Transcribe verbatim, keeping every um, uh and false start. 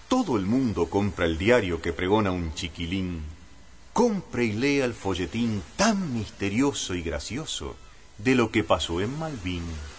Todo el mundo compra el diario que pregona un chiquilín. Compre y lea el folletín tan misterioso y gracioso de lo que pasó en Malvin.